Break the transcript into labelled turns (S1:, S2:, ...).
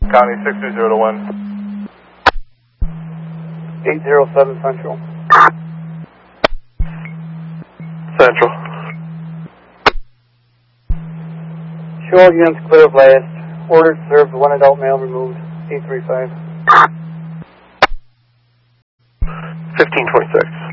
S1: County 620 to 1.
S2: 807 Central.
S1: Central.
S2: Show all units clear of blast. Orders served, 1 adult male removed. 835.
S1: 1526.